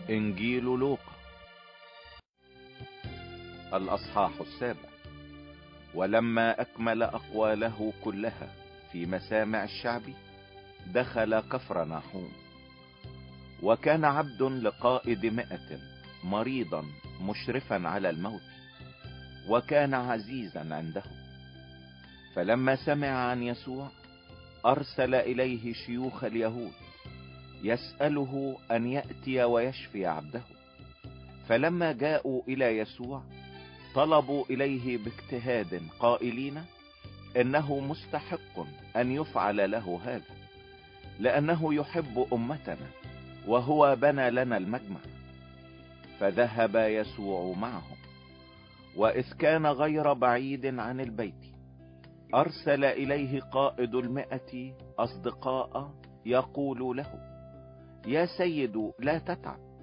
إنجيل لوقا الأصحاح 7. ولما أكمل أقواله كلها في مسامع الشعب دخل كفرناحوم. وكان عبد لقائد 100 مريضا مشرفا على الموت، وكان عزيزا عنده. فلما سمع عن يسوع أرسل إليه شيوخ اليهود يسأله أن يأتي ويشفي عبده. فلما جاءوا إلى يسوع طلبوا إليه باجتهاد قائلين إنه مستحق أن يفعل له هذا، لأنه يحب أمتنا وهو بنى لنا المجمع. فذهب يسوع معهم، وإذ كان غير بعيد عن البيت أرسل إليه قائد 100 أصدقاء يقول له: يا سيد لا تتعب،